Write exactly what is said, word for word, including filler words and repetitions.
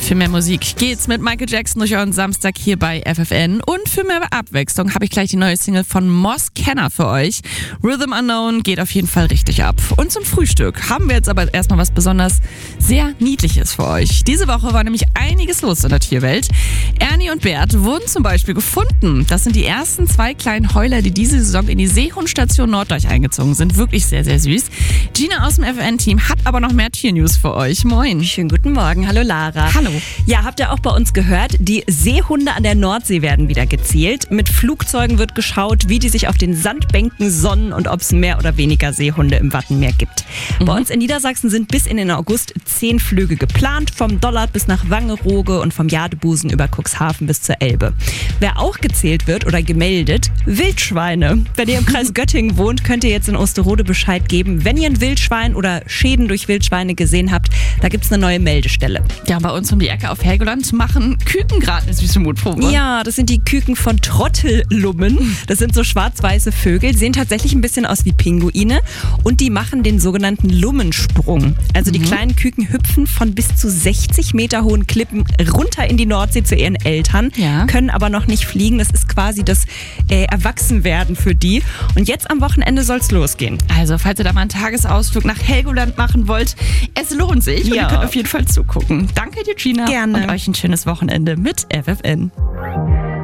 Für mehr Musik geht's mit Michael Jackson durch euren Samstag hier bei F F N. Und für mehr Abwechslung habe ich gleich die neue Single von Moss Kenner für euch. Rhythm Unknown geht auf jeden Fall richtig ab. Und zum Frühstück haben wir jetzt aber erstmal was besonders sehr Niedliches für euch. Diese Woche war nämlich einiges los in der Tierwelt. Ernie und Bert wurden zum Beispiel gefunden. Das sind die ersten zwei kleinen Heuler, die diese Saison in die Seehundstation Norddeich eingezogen sind. Wirklich sehr, sehr süß. Gina aus dem F F N-Team hat aber noch mehr Tiernews für euch. Moin. Schönen guten Morgen. Hallo Lara. Hallo. Ja, habt ihr auch bei uns gehört, die Seehunde an der Nordsee werden wieder gezählt. Mit Flugzeugen wird geschaut, wie die sich auf den Sandbänken sonnen und ob es mehr oder weniger Seehunde im Wattenmeer gibt. Mhm. Bei uns in Niedersachsen sind bis in den August zehn Flüge geplant, vom Dollard bis nach Wangerooge und vom Jadebusen über Cuxhaven bis zur Elbe. Wer auch gezählt wird oder gemeldet, Wildschweine. Wenn ihr im Kreis Göttingen wohnt, könnt ihr jetzt in Osterode Bescheid geben, wenn ihr ein Wildschwein oder Schäden durch Wildschweine gesehen habt. Da gibt es eine neue Meldestelle. Ja, bei uns um die Ecke auf Helgoland machen Küken gerade eine süße Mutprobe. Ja, das sind die Küken von Trottellummen. Das sind so schwarz-weiße Vögel, sehen tatsächlich ein bisschen aus wie Pinguine und die machen den sogenannten Lummensprung. Also die mhm. kleinen Küken hüpfen von bis zu sechzig Meter hohen Klippen runter in die Nordsee zu ihren Eltern, ja. können aber noch nicht fliegen. Das ist quasi das äh, Erwachsenwerden für die. Und jetzt am Wochenende soll es losgehen. Also, falls ihr da mal einen Tagesausflug nach Helgoland machen wollt, es lohnt sich. Und ja. ihr könnt auf jeden Fall zugucken. Danke dir, Gina. Gerne. Und euch ein schönes Wochenende mit F F N.